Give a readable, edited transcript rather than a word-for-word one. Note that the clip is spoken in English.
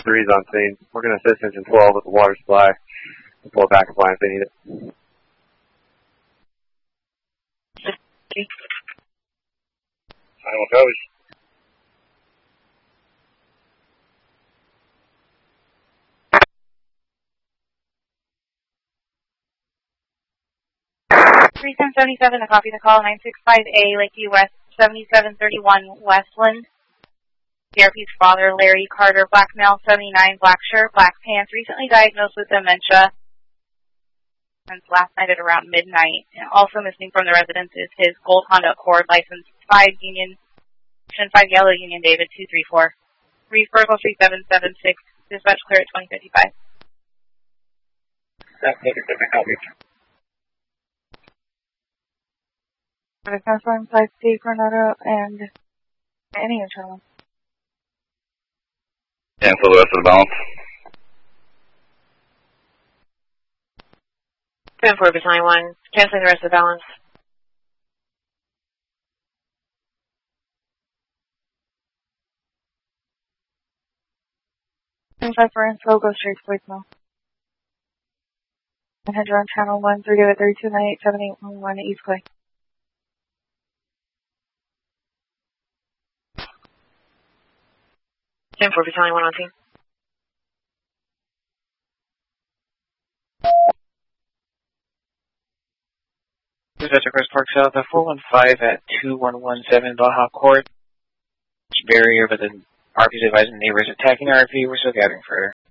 3's on scene. We're going to assist engine 12 with the water supply. We'll pull back and if they need it. Final coverage. Precinct 77 to copy the call, 965A, Lakeview West, 7731 Westland. CRP's father, Larry Carter, black male, 79, black shirt, black pants, recently diagnosed with dementia since last night at around midnight. And also missing from the residence is his gold Honda Accord, license 5 Yellow Union David 234. Reef Vertical 3776, dispatch clear at 2055. The confirm Type C, Coronado, and any internal. Cancel the rest of the balance. 10-4, Battalion 1, canceling the rest of the balance. Inside for info, go straight to voicemail. And head on channel 1, 308-3298-7811 East Clay. For Battalion 1 on scene. Dispatcher Crest Park South, 415 at 2117 Baja Court. Barrier, but the RP's advising neighbors attacking RP. We're still gathering further.